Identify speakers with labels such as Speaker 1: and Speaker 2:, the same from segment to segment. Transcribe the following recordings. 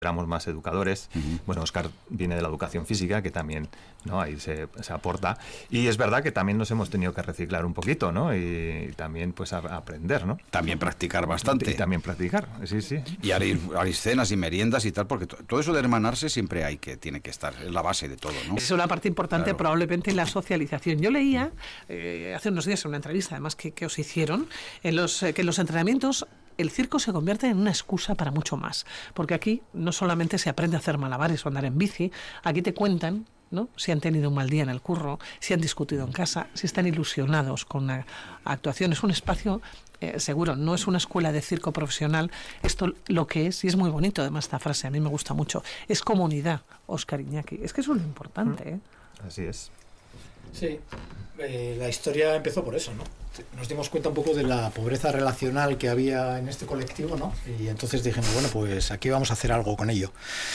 Speaker 1: éramos más educadores. Bueno, Óscar viene de la educación física, que también, ¿no?, ahí se aporta. Y es verdad que también nos hemos tenido que reciclar un poquito, ¿no? Y también, pues, aprender, ¿no?
Speaker 2: También practicar bastante.
Speaker 1: Y también practicar, sí, sí.
Speaker 2: Y haré cenas y meriendas y tal, porque todo eso de hermanarse siempre tiene que estar, es la base de todo, ¿no?
Speaker 3: Es una parte importante, claro, probablemente en la socialización. Yo leía hace unos días en una entrevista, además, que os hicieron, que en los entrenamientos el circo se convierte en una excusa para mucho más, porque aquí no solamente se aprende a hacer malabares o andar en bici, aquí te cuentan, ¿no?, si han tenido un mal día en el curro, si han discutido en casa, si están ilusionados con una actuación. Es un espacio seguro, no es una escuela de circo profesional. Esto lo que es, y es muy bonito además esta frase, a mí me gusta mucho, es comunidad, Óscar Iñaki. Es que eso es lo importante, ¿eh?
Speaker 1: Así es.
Speaker 4: Sí, la historia empezó por eso, ¿no? Nos dimos cuenta un poco de la pobreza relacional que había en este colectivo, ¿no? Y entonces dijimos, bueno, pues aquí vamos a hacer algo con ello.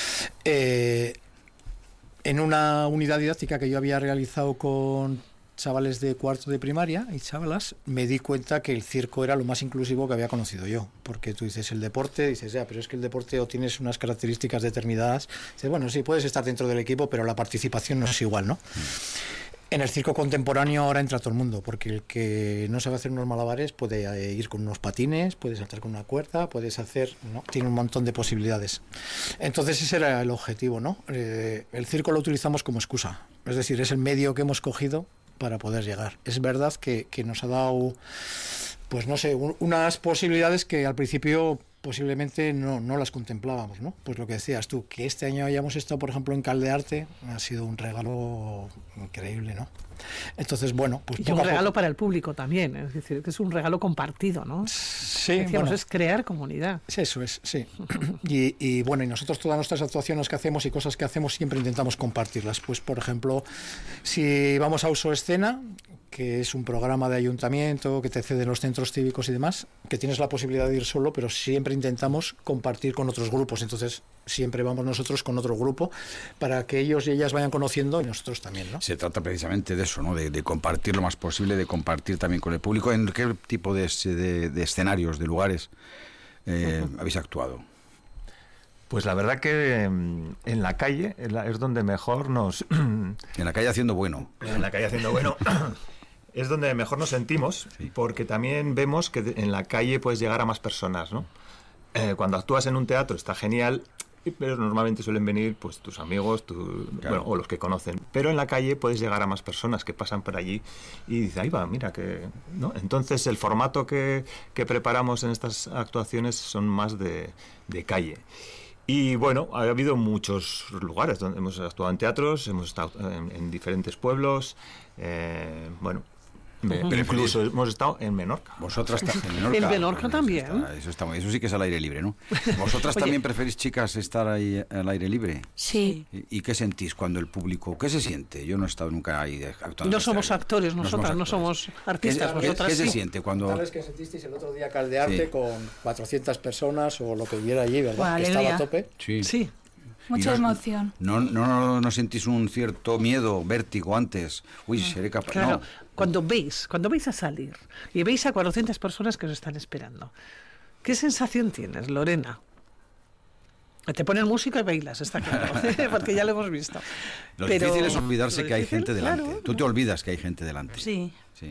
Speaker 4: En una unidad didáctica que yo había realizado con chavales de cuarto de primaria y chavalas, me di cuenta que el circo era lo más inclusivo que había conocido yo, porque tú dices el deporte, dices, ya, pero es que el deporte o tienes unas características determinadas, dices, bueno, sí, puedes estar dentro del equipo, pero la participación no es igual, ¿no? En el circo contemporáneo ahora entra todo el mundo, porque el que no sabe hacer unos malabares puede ir con unos patines, puede saltar con una cuerda, puedes hacer, ¿no? Tiene un montón de posibilidades. Entonces ese era el objetivo, ¿no? El circo lo utilizamos como excusa, es decir, es el medio que hemos cogido para poder llegar. Es verdad que nos ha dado, pues no sé, unas posibilidades que al principio posiblemente no las contemplábamos, ¿no? Pues lo que decías tú, que este año hayamos estado, por ejemplo, en Caldearte, ha sido un regalo increíble, ¿no? Entonces, bueno, pues
Speaker 3: y un regalo para el público también, es decir, que es un regalo compartido, ¿no?
Speaker 4: Sí,
Speaker 3: decíamos,
Speaker 4: bueno,
Speaker 3: es crear comunidad.
Speaker 4: Eso es, sí. Y bueno, y nosotros todas nuestras actuaciones que hacemos y cosas que hacemos siempre intentamos compartirlas. Pues, por ejemplo, si vamos a Uso Escena, que es un programa de ayuntamiento que te ceden los centros cívicos y demás, que tienes la posibilidad de ir solo, pero siempre intentamos compartir con otros grupos. Entonces siempre vamos nosotros con otro grupo para que ellos y ellas vayan conociendo y nosotros también, ¿no?
Speaker 2: Se trata precisamente de eso, ¿no? De compartir lo más posible, de compartir también con el público. ¿En qué tipo de escenarios, de lugares habéis actuado?
Speaker 1: Pues la verdad que en la calle es donde mejor nos...
Speaker 2: En la calle haciendo bueno.
Speaker 1: En la calle haciendo bueno. Es donde mejor nos sentimos, sí, porque también vemos que en la calle puedes llegar a más personas, ¿no? Cuando actúas en un teatro está genial, pero normalmente suelen venir pues tus amigos, claro, bueno, o los que conocen. Pero en la calle puedes llegar a más personas que pasan por allí y dicen, ahí va, mira que... ¿no? Entonces el formato que preparamos en estas actuaciones son más de calle. Y bueno, ha habido muchos lugares donde hemos actuado en teatros, hemos estado en diferentes pueblos, bueno... Pero incluso hemos estado en Menorca.
Speaker 2: Vosotras en Menorca.
Speaker 3: En Menorca también.
Speaker 2: Eso sí que es al aire libre, ¿no? ¿Vosotras también preferís, chicas, estar ahí al aire libre?
Speaker 5: Sí.
Speaker 2: ¿Y qué sentís cuando el público... ¿Qué se siente? Yo no he estado nunca ahí actuando.
Speaker 3: No somos actores, nosotras, no somos artistas.
Speaker 2: ¿Qué se siente cuando...?
Speaker 4: Tal vez que sentisteis el otro día Caldearte, sí, con 400 personas o lo que hubiera allí, ¿verdad?
Speaker 5: Bueno,
Speaker 4: que estaba a tope.
Speaker 3: Sí.
Speaker 5: Mucha emoción.
Speaker 2: No sentís un cierto miedo, vértigo antes. Uy, seré capaz.
Speaker 3: Claro,
Speaker 2: no.
Speaker 3: Cuando veis a salir y veis a 400 personas que os están esperando, ¿qué sensación tienes, Lorena? Te ponen música y bailas, está claro, porque ya lo hemos visto.
Speaker 2: Lo difícil es olvidarse que hay gente delante. Claro. Tú te olvidas que hay gente delante.
Speaker 5: Sí.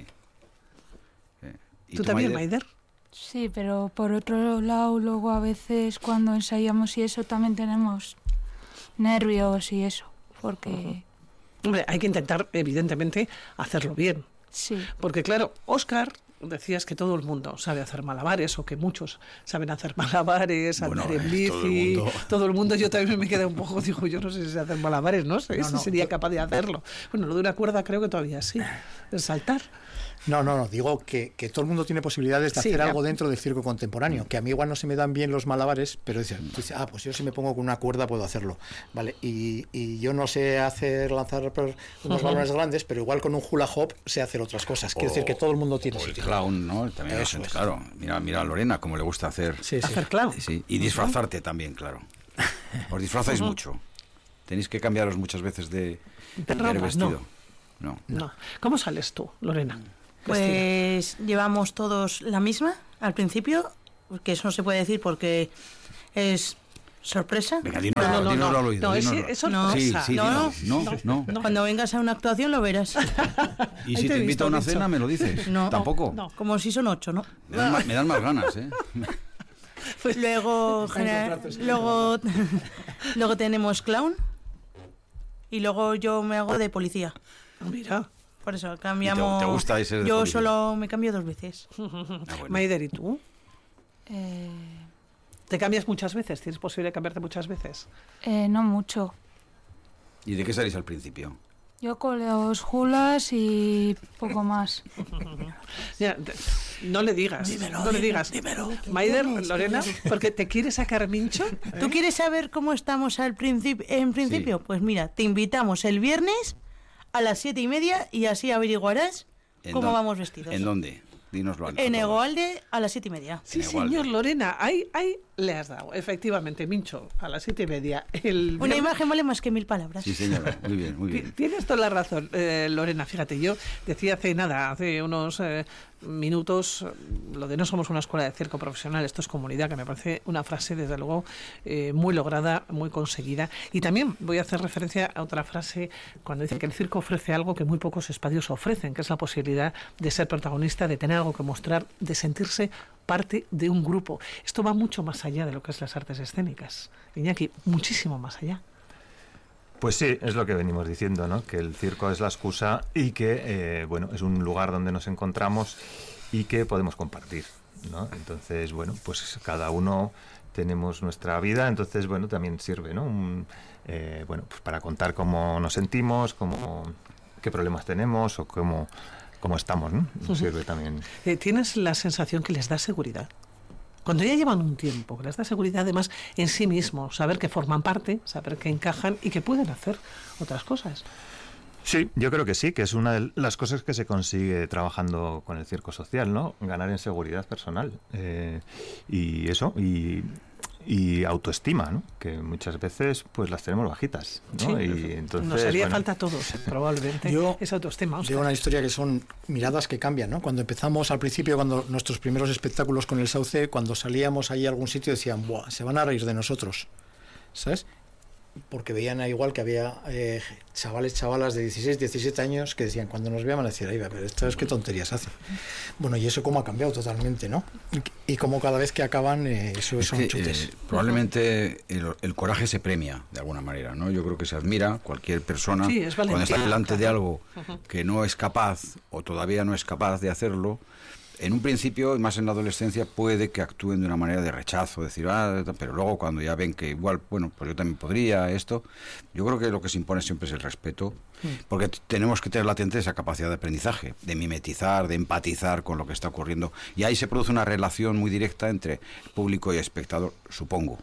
Speaker 3: ¿Tú también, Maider?
Speaker 5: Sí, pero por otro lado, luego a veces cuando ensayamos y eso también tenemos nervios y eso, porque...
Speaker 3: Hombre, hay que intentar, evidentemente, hacerlo bien.
Speaker 5: Sí.
Speaker 3: Porque, claro, Óscar, decías que todo el mundo sabe hacer malabares, o que muchos saben hacer malabares, andar en bici... Todo el mundo, yo también me quedé un poco, digo, yo no sé si sé hacer malabares, no sé si sería capaz de hacerlo. Bueno, lo de una cuerda creo que todavía sí, el saltar...
Speaker 4: No, digo que todo el mundo tiene posibilidades de hacer algo dentro del circo contemporáneo, que a mí igual no se me dan bien los malabares, pero dices, pues yo si me pongo con una cuerda puedo hacerlo, ¿vale? Y yo no sé lanzar unos balones grandes, pero igual con un hula hop sé hacer otras cosas. Quiero decir que todo el mundo tiene
Speaker 2: el clown, ¿no? También eso es. Claro, mira a Lorena cómo le gusta hacer.
Speaker 3: Sí. Hacer clown.
Speaker 2: Sí. Y disfrazarte también, claro. Os disfrazáis mucho. Tenéis que cambiaros muchas veces de vestido. No.
Speaker 3: ¿Cómo sales tú, Lorena?
Speaker 6: Pues llevamos todos la misma al principio, que eso no se puede decir porque ¿Sorpresa?
Speaker 2: Venga, dínoslo al oído.
Speaker 3: Eso
Speaker 6: no.
Speaker 2: Sí,
Speaker 6: No.
Speaker 2: no.
Speaker 6: Cuando vengas a una actuación lo verás.
Speaker 2: Y si te invito a una cena, me lo dices.
Speaker 6: No.
Speaker 2: Tampoco.
Speaker 3: No.
Speaker 6: Como si son 8, ¿no?
Speaker 2: Me dan más ganas, ¿eh?
Speaker 6: Luego, luego tenemos clown y luego yo me hago de policía.
Speaker 3: Mira.
Speaker 6: Por eso cambiamos.
Speaker 2: ¿Te gusta ese de
Speaker 6: Yo
Speaker 2: policía?
Speaker 6: solo me cambio 2 veces.
Speaker 2: Bueno.
Speaker 3: Maider, ¿y tú? ¿Te cambias muchas veces? ¿Tienes posible cambiarte muchas veces?
Speaker 5: No mucho.
Speaker 2: ¿Y de qué salís al principio?
Speaker 5: Yo con los hulas y poco más.
Speaker 3: Ya, no le digas. No le digas. Maider, Lorena, porque te quieres sacar mincho.
Speaker 6: ¿Tú quieres saber cómo estamos en principio?
Speaker 2: Sí.
Speaker 6: Pues mira, te invitamos el viernes a las 7:30 y así averiguarás cómo vamos vestidos.
Speaker 2: ¿En dónde? Dínoslo antes.
Speaker 6: En Egoalde a las 7:30.
Speaker 3: Sí,
Speaker 2: En Egualde.
Speaker 3: señor Lorena, ahí le has dado, efectivamente, mincho, a las 7:30.
Speaker 6: Una imagen vale más que 1000 palabras.
Speaker 2: Sí, señora. Muy bien, muy bien.
Speaker 3: Tienes toda la razón, Lorena. Fíjate, yo decía hace unos minutos, lo de no somos una escuela de circo profesional, esto es comunidad, que me parece una frase, desde luego, muy lograda, muy conseguida. Y también voy a hacer referencia a otra frase cuando dice que el circo ofrece algo que muy pocos espacios ofrecen, que es la posibilidad de ser protagonista, de tener algo que mostrar, de sentirse parte de un grupo. Esto va mucho más allá de lo que es las artes escénicas. Iñaki, muchísimo más allá.
Speaker 1: Pues sí, es lo que venimos diciendo, ¿no? Que el circo es la excusa y que, bueno, es un lugar donde nos encontramos y que podemos compartir, ¿no? Entonces, bueno, pues cada uno tenemos nuestra vida, entonces, bueno, también sirve, ¿no? Bueno, pues para contar cómo nos sentimos, qué problemas tenemos o cómo estamos, ¿no? Nos sirve también.
Speaker 3: ¿Tienes la sensación que les da seguridad? Cuando ya llevan un tiempo, que les da seguridad además en sí mismos, saber que forman parte, saber que encajan y que pueden hacer otras cosas.
Speaker 1: Sí, yo creo que sí, que es una de las cosas que se consigue trabajando con el circo social, ¿no? Ganar en seguridad personal. Y eso, y autoestima, ¿no? Que muchas veces pues las tenemos bajitas, ¿no?
Speaker 3: Sí,
Speaker 1: y entonces,
Speaker 3: nos haría falta a todos, probablemente, esa autoestima.
Speaker 4: Digo una historia que son miradas que cambian, ¿no? Cuando empezamos al principio, cuando nuestros primeros espectáculos con el Sauce, cuando salíamos ahí a algún sitio decían, ¡buah! Se van a reír de nosotros, ¿sabes? Porque veían igual que había chavalas de 16, 17 años que decían, cuando nos vean van a decir, ay, pero esto es qué tonterías hacen. Bueno, y eso cómo ha cambiado totalmente, ¿no? Y cómo cada vez que acaban, eso son chutes.
Speaker 2: Probablemente el coraje se premia, de alguna manera, ¿no? Yo creo que se admira cualquier persona
Speaker 3: sí, es
Speaker 2: cuando está delante de algo que no es capaz o todavía no es capaz de hacerlo. En un principio, y más en la adolescencia, puede que actúen de una manera de rechazo, decir, pero luego cuando ya ven que igual, bueno, pues yo también podría esto, yo creo que lo que se impone siempre es el respeto, porque tenemos que tener latente esa capacidad de aprendizaje, de mimetizar, de empatizar con lo que está ocurriendo, y ahí se produce una relación muy directa entre público y espectador, supongo.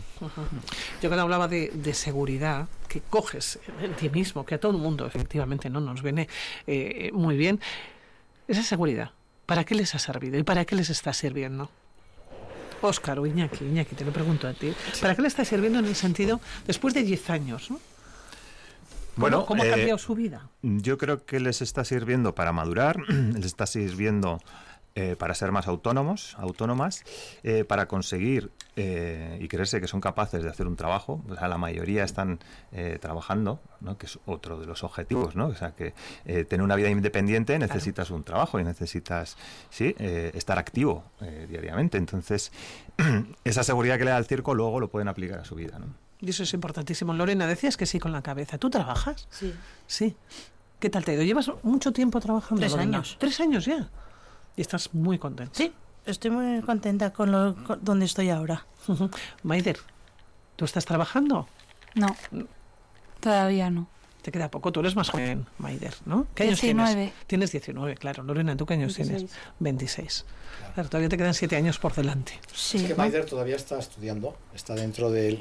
Speaker 3: Yo cuando hablaba de seguridad que coges en ti mismo, que a todo el mundo efectivamente no nos viene muy bien, esa seguridad, ¿para qué les ha servido y para qué les está sirviendo? Óscar o Iñaki, te lo pregunto a ti. ¿Para qué le está sirviendo en el sentido, después de 10 años, ¿no?
Speaker 1: Bueno,
Speaker 3: ¿Cómo ha cambiado su vida?
Speaker 1: Yo creo que les está sirviendo para madurar, les está sirviendo para ser más autónomas, para conseguir y creerse que son capaces de hacer un trabajo. O sea, la mayoría están trabajando, ¿no? Que es otro de los objetivos, ¿no? O sea, que tener una vida independiente necesitas un trabajo y necesitas estar activo diariamente. Entonces, esa seguridad que le da el circo luego lo pueden aplicar a su vida, ¿no?
Speaker 3: Y eso es importantísimo. Lorena, decías que sí con la cabeza. ¿Tú trabajas?
Speaker 6: Sí.
Speaker 3: Sí. ¿Qué tal te ha ido? ¿Llevas mucho tiempo trabajando?
Speaker 6: 3
Speaker 3: Lorena?
Speaker 6: años.
Speaker 3: 3 años ya. Y estás muy contenta.
Speaker 6: Sí, estoy muy contenta con donde estoy ahora.
Speaker 3: Maider, ¿tú estás trabajando?
Speaker 5: No, todavía no.
Speaker 3: Te queda poco, tú eres más joven, Maider, ¿no? ¿Qué años
Speaker 5: 19.
Speaker 3: tienes? Tienes 19, claro. Lorena, ¿tú qué años
Speaker 6: 26.
Speaker 3: tienes? 26. Claro, todavía te quedan 7 años por delante.
Speaker 5: Sí.
Speaker 4: Es que Maider todavía está estudiando, está dentro del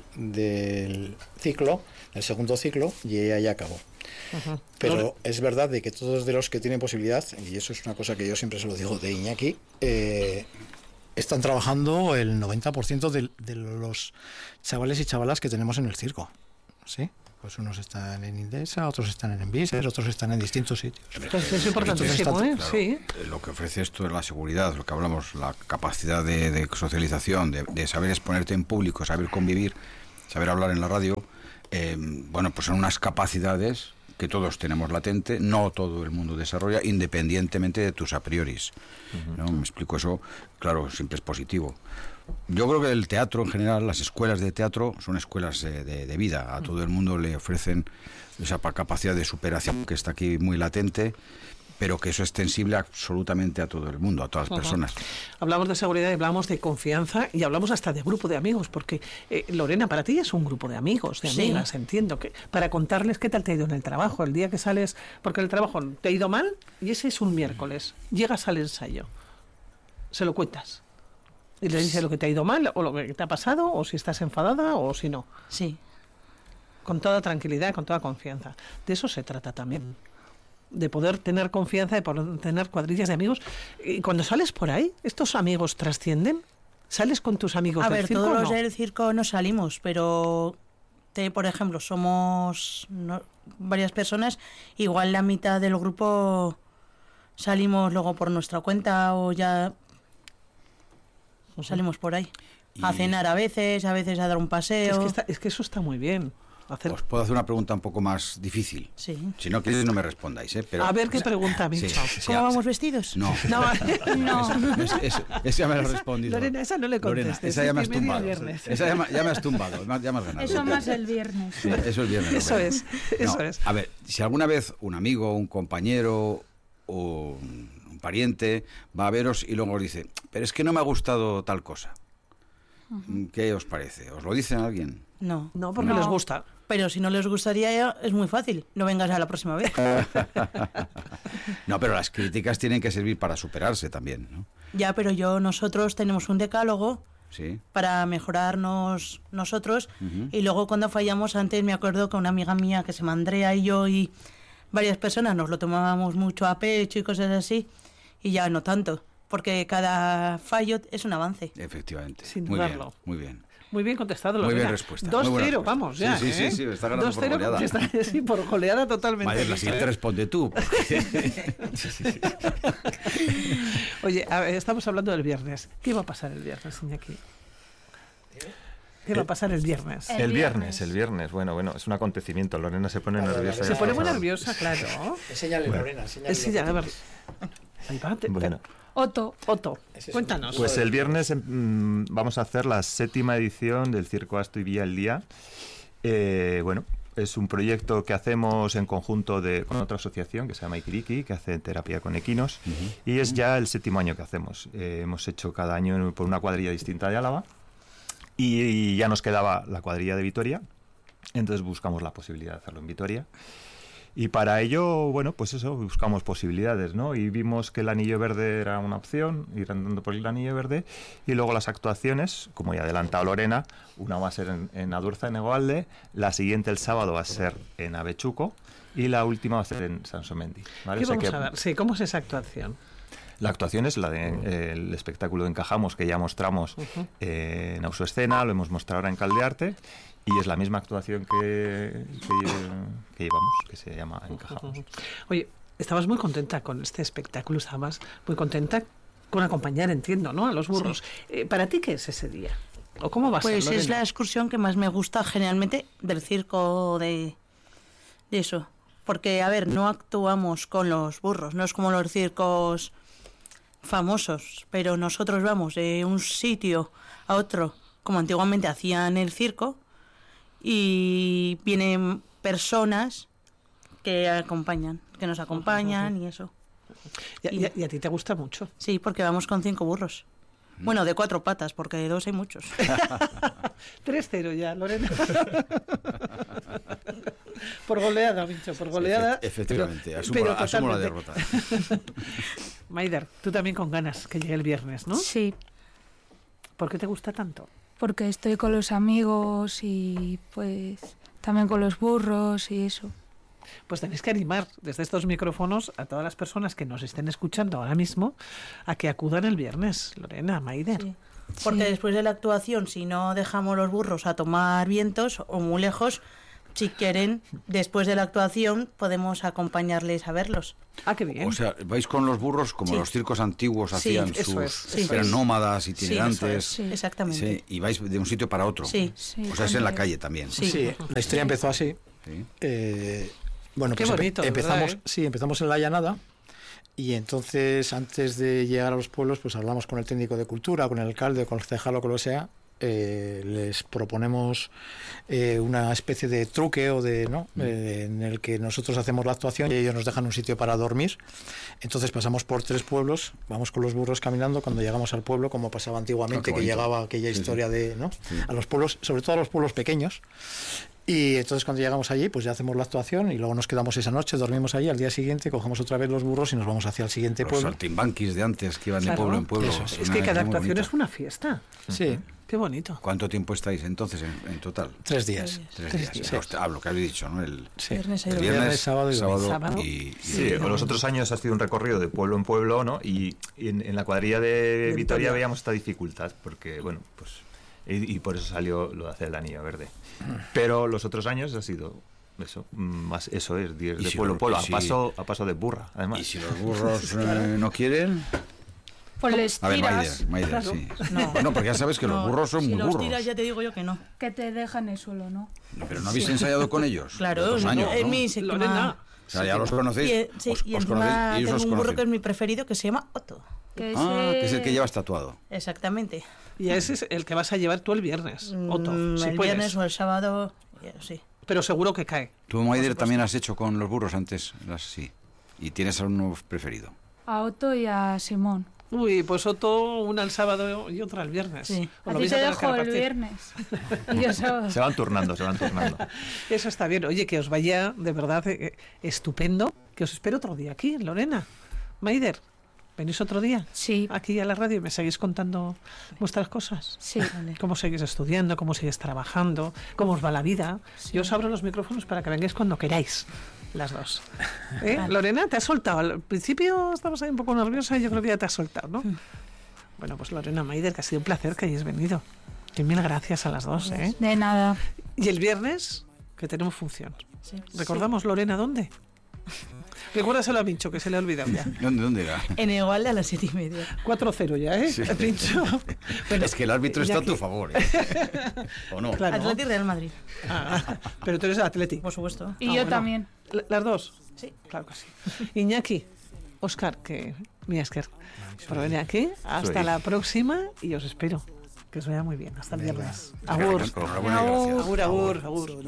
Speaker 4: ciclo, del segundo ciclo, y ella ya acabó. Pero es verdad de que todos de los que tienen posibilidad, y eso es una cosa que yo siempre se lo digo de Iñaki, están trabajando el 90% de los chavales y chavalas que tenemos en el circo, ¿sí? Pues unos están en Indesa, otros están en Enviser, otros están en distintos sitios.
Speaker 3: Entonces es importantísimo, ¿eh?
Speaker 2: Claro,
Speaker 3: Sí.
Speaker 2: lo que ofrece esto es la seguridad, lo que hablamos, la capacidad de socialización, de saber exponerte en público, saber convivir. saber hablar en la radio, bueno, pues son unas capacidades que todos tenemos latente, no todo el mundo desarrolla, independientemente de tus a prioris. ¿No? Me explico eso, claro, siempre es positivo. Yo creo que el teatro en general, las escuelas de teatro, son escuelas de vida. A todo el mundo le ofrecen esa capacidad de superación que está aquí muy latente, pero que eso es extensible absolutamente a todo el mundo, a todas las personas.
Speaker 3: Hablamos de seguridad, hablamos de confianza y hablamos hasta de grupo de amigos, porque Lorena, para ti es un grupo de amigos, de amigas, sí. Entiendo, que para contarles qué tal te ha ido en el trabajo, el día que sales, porque el trabajo te ha ido mal y ese es un miércoles, llegas al ensayo, se lo cuentas. Y le dices lo que te ha ido mal, o lo que te ha pasado, o si estás enfadada, o si no.
Speaker 6: Sí.
Speaker 3: Con toda tranquilidad, con toda confianza. De eso se trata también. De poder tener confianza, de poder tener cuadrillas de amigos. Y cuando sales por ahí, ¿estos amigos trascienden? ¿Sales con tus amigos del circo?
Speaker 6: Todos los del circo no salimos, pero por ejemplo, somos varias personas, igual la mitad del grupo salimos luego por nuestra cuenta o ya salimos por ahí. A cenar a veces a dar un paseo.
Speaker 3: Es que eso está muy bien.
Speaker 2: Os puedo hacer una pregunta un poco más difícil.
Speaker 6: Sí.
Speaker 2: Si no queréis, no me respondáis. Pero,
Speaker 3: a ver qué pregunta, Micho.
Speaker 2: Sí,
Speaker 6: ¿Cómo vamos vestidos?
Speaker 2: No. Esa ya me lo he respondido.
Speaker 3: Lorena, esa no le contestes.
Speaker 2: Lorena, esa ya me has tumbado. Esa ya me has tumbado. Ya me has ganado.
Speaker 5: Eso más el viernes.
Speaker 2: Sí, eso el viernes.
Speaker 3: Eso es.
Speaker 2: A ver, si alguna vez un amigo, un compañero o un pariente va a veros y luego os dice, pero es que no me ha gustado tal cosa. ¿Qué os parece? ¿Os lo dicen a alguien?
Speaker 6: No,
Speaker 3: porque les gusta.
Speaker 6: Pero si no les gustaría, es muy fácil. No vengas a la próxima vez.
Speaker 2: No, pero las críticas tienen que servir para superarse también, ¿no?
Speaker 6: Ya, pero nosotros tenemos un decálogo para mejorarnos nosotros. Y luego cuando fallamos, antes me acuerdo que una amiga mía, que se llama Andrea, y yo y varias personas nos lo tomábamos mucho a pecho y cosas así. Y ya no tanto, porque cada fallo es un avance.
Speaker 2: Efectivamente.
Speaker 3: Sin
Speaker 2: muy
Speaker 3: dudarlo.
Speaker 2: bien, muy bien.
Speaker 3: Muy bien contestado, Lorena.
Speaker 2: Muy bien respuesta.
Speaker 3: 2-0, vamos, ya.
Speaker 2: Sí, está ganando por goleada.
Speaker 3: Sí, por goleada totalmente.
Speaker 2: Vale, la siguiente responde tú.
Speaker 3: Oye, a ver, estamos hablando del viernes. ¿Qué va a pasar el viernes, Iñaki? ¿Qué va a pasar el viernes?
Speaker 1: El viernes. Bueno, es un acontecimiento. Lorena se pone nerviosa.
Speaker 3: Se pone muy nerviosa, claro.
Speaker 4: Enséñale, Lorena.
Speaker 3: A ver. Ahí va.
Speaker 1: Bueno.
Speaker 3: Otto, cuéntanos.
Speaker 1: Pues el viernes vamos a hacer la 7ª edición del Circo Asto y Vía el Día. Bueno, es un proyecto que hacemos en conjunto con otra asociación que se llama Ikiriki, que hace terapia con equinos, y es ya el 7º año que hacemos. Hemos hecho cada año por una cuadrilla distinta de Álava, y ya nos quedaba la cuadrilla de Vitoria, entonces buscamos la posibilidad de hacerlo en Vitoria. Y para ello, bueno, pues eso, buscamos posibilidades, ¿no? Y vimos que el Anillo Verde era una opción, ir andando por el Anillo Verde, y luego las actuaciones, como ya ha adelantado Lorena, una va a ser en Adurza, en Egoalde, la siguiente el sábado va a ser en Avechuco, y la última va a ser en Sansomendi, ¿vale?
Speaker 3: ¿Qué vamos a ver? Sí, ¿cómo es esa actuación?
Speaker 1: La actuación es la del espectáculo de Encajamos, que ya mostramos en Ausoescena, lo hemos mostrado ahora en Caldearte, y es la misma actuación que llevamos, que se llama Encajamos.
Speaker 3: Oye, estabas muy contenta con este espectáculo, estabas muy contenta con acompañar, entiendo, ¿no?, a los burros. Sí. ¿Para ti qué es ese día? ¿O cómo va a ser,
Speaker 6: Pues
Speaker 3: Lorena?
Speaker 6: Es la excursión que más me gusta generalmente del circo de eso. Porque, a ver, no actuamos con los burros, no es como los circos famosos, pero nosotros vamos de un sitio a otro, como antiguamente hacían el circo, y vienen personas que nos acompañan y eso.
Speaker 3: ¿Y a ti te gusta mucho?
Speaker 6: Sí, porque vamos con 5 burros. Bueno, de 4 patas, porque de 2 hay muchos.
Speaker 3: 3-0 ya, Lorena. Por goleada, Micho, por goleada.
Speaker 2: Sí, efectivamente, asumo la derrota.
Speaker 3: Maider, tú también con ganas que llegue el viernes, ¿no?
Speaker 5: Sí.
Speaker 3: ¿Por qué te gusta tanto?
Speaker 5: Porque estoy con los amigos y pues también con los burros y eso.
Speaker 3: Pues tenéis que animar desde estos micrófonos a todas las personas que nos estén escuchando ahora mismo a que acudan el viernes, Lorena, Maider.
Speaker 6: Sí. Porque después de la actuación, si no dejamos los burros a tomar vientos o muy lejos, si quieren, después de la actuación, podemos acompañarles a verlos.
Speaker 3: Ah, qué bien.
Speaker 2: O sea, vais con los burros como
Speaker 6: Sí.
Speaker 2: los circos antiguos
Speaker 6: Sí,
Speaker 2: hacían
Speaker 3: eso
Speaker 2: sus...
Speaker 3: es,
Speaker 2: eran nómadas,
Speaker 6: Sí,
Speaker 2: itinerantes.
Speaker 6: eso es, exactamente.
Speaker 2: Sí, y vais de un sitio para otro.
Speaker 6: Sí.
Speaker 5: Sí,
Speaker 2: O sea, es en la
Speaker 5: también.
Speaker 2: calle también.
Speaker 6: Sí.
Speaker 4: Sí, la historia empezó así.
Speaker 2: Sí.
Speaker 4: Bueno,
Speaker 3: Qué
Speaker 4: pues
Speaker 3: bonito, de
Speaker 4: empezamos,
Speaker 3: verdad, ¿eh?
Speaker 4: sí, empezamos en la llanada y entonces antes de llegar a los pueblos, pues hablamos con el técnico de cultura, con el alcalde, con el concejal o con lo que sea. Les proponemos una especie de truque o de no en el que nosotros hacemos la actuación y ellos nos dejan un sitio para dormir. Entonces pasamos por 3 pueblos, vamos con los burros caminando. Cuando llegamos al pueblo, como pasaba antiguamente,
Speaker 2: Ah, qué
Speaker 4: que
Speaker 2: bonito.
Speaker 4: llegaba aquella
Speaker 2: Sí,
Speaker 4: historia de no a los pueblos, sobre todo a los pueblos pequeños. Y entonces cuando llegamos allí, pues ya hacemos la actuación y luego nos quedamos esa noche, dormimos allí, al día siguiente cogemos otra vez los burros y nos vamos hacia el siguiente
Speaker 2: Los
Speaker 4: pueblo.
Speaker 2: saltimbanquis de antes que iban de
Speaker 3: Claro.
Speaker 2: pueblo en pueblo.
Speaker 4: Eso es.
Speaker 3: Es que cada
Speaker 2: Muy
Speaker 3: actuación
Speaker 2: bonito.
Speaker 3: es una fiesta.
Speaker 4: Sí,
Speaker 3: Qué bonito.
Speaker 2: ¿Cuánto tiempo estáis entonces en total?
Speaker 4: 3 días.
Speaker 2: 3
Speaker 3: Tres
Speaker 2: días.
Speaker 3: días.
Speaker 2: Lo que habéis dicho, ¿no? El
Speaker 4: Sí.
Speaker 6: Viernes y
Speaker 2: el
Speaker 6: domingo.
Speaker 2: viernes,
Speaker 4: sábado y domingo.
Speaker 3: Sábado.
Speaker 2: y
Speaker 1: Sí, o los otros años ha sido un recorrido de pueblo en pueblo, ¿no? Y en la cuadrilla de Vitoria veíamos esta dificultad, porque, bueno, pues... Y por eso salió lo de hacer el anillo verde. Pero los otros años ha sido eso, más eso es, de
Speaker 2: Y si
Speaker 1: pueblo
Speaker 2: lo-
Speaker 1: a pueblo,
Speaker 2: y si-
Speaker 1: a paso de burra, además.
Speaker 2: Y si los burros no quieren...
Speaker 5: Pues les
Speaker 2: A ver,
Speaker 5: tiras,
Speaker 2: Maider,
Speaker 3: Claro.
Speaker 2: sí.
Speaker 6: No.
Speaker 2: Bueno, porque ya sabes que los
Speaker 6: No,
Speaker 2: burros son
Speaker 6: si
Speaker 2: muy
Speaker 6: los
Speaker 2: burros.
Speaker 6: tiras, ya te digo yo que no.
Speaker 5: que te dejan el suelo, ¿no?
Speaker 2: No, pero no habéis ensayado con ellos.
Speaker 6: Claro,
Speaker 2: Los 2 años,
Speaker 6: en
Speaker 2: ¿no?
Speaker 6: mi se
Speaker 3: Lorena.
Speaker 6: quema.
Speaker 2: O sea, ya los conocéis.
Speaker 6: Sí,
Speaker 2: os
Speaker 6: y
Speaker 2: conocéis
Speaker 6: encima
Speaker 2: y ellos
Speaker 6: tengo
Speaker 2: os
Speaker 6: un burro
Speaker 2: conocen.
Speaker 6: que es mi preferido, que se llama Otto.
Speaker 2: Que es el que llevas tatuado.
Speaker 6: Exactamente.
Speaker 3: Y ese es el que vas a llevar tú el viernes, Otto, si
Speaker 6: El
Speaker 3: puedes.
Speaker 6: viernes o el sábado, sí.
Speaker 3: Pero seguro que cae.
Speaker 2: Tú, Maider, también has hecho con los burros antes. Sí. Y tienes a uno preferido.
Speaker 5: A Otto y a Simón.
Speaker 3: Uy, pues Otto, una el sábado y otra el viernes.
Speaker 6: Sí.
Speaker 3: Os
Speaker 5: A
Speaker 3: lo
Speaker 5: ti
Speaker 3: vais
Speaker 5: te
Speaker 3: tener que
Speaker 5: dejo el
Speaker 3: repartir.
Speaker 5: viernes. Y yo sábado.
Speaker 1: Se van turnando, se van turnando.
Speaker 3: Eso está bien. Oye, que os vaya de verdad estupendo. Que os espero otro día aquí, en Lorena. Maider, ¿venís otro día?
Speaker 5: Sí,
Speaker 3: Aquí a la radio y me seguís contando vuestras cosas.
Speaker 5: sí.
Speaker 3: Cómo seguís estudiando, cómo seguís trabajando, cómo os va la vida.
Speaker 5: Sí.
Speaker 3: Yo os abro los micrófonos para que vengáis cuando queráis, las dos. Lorena, ¿te has soltado? Al principio estabas ahí un poco nerviosa y yo creo que ya te has soltado, ¿no? Bueno, pues Lorena, Maider, que ha sido un placer que hayáis venido. Que mil gracias a las dos, ¿eh?
Speaker 5: De nada.
Speaker 3: Y el viernes, que tenemos función.
Speaker 6: Sí.
Speaker 3: ¿Recordamos, Lorena, dónde? Recuérdaselo a Pincho, que se le ha olvidado ya.
Speaker 2: ¿Dónde era?
Speaker 6: En Igualde a las 7:30.
Speaker 3: 4-0 ya, ¿eh?
Speaker 2: Sí.
Speaker 3: Pincho. Bueno,
Speaker 2: Es que el árbitro está a tu
Speaker 3: Iñaki.
Speaker 2: favor. ¿O no?
Speaker 3: Claro.
Speaker 6: Atleti Real Madrid,
Speaker 3: Ah, pero tú eres Atleti.
Speaker 6: por supuesto.
Speaker 5: Y
Speaker 3: Ah,
Speaker 5: yo
Speaker 3: bueno.
Speaker 5: también.
Speaker 3: ¿Las dos?
Speaker 6: Sí.
Speaker 3: Claro que sí. Iñaki, Óscar, que mi Esker, por venir aquí. Hasta
Speaker 1: Soy.
Speaker 3: la próxima y os espero. Que os vaya muy bien. Hasta el viernes.
Speaker 2: Agur.
Speaker 3: Agur.
Speaker 2: Enhorabuena y gracias.
Speaker 3: Agur, agur, agur.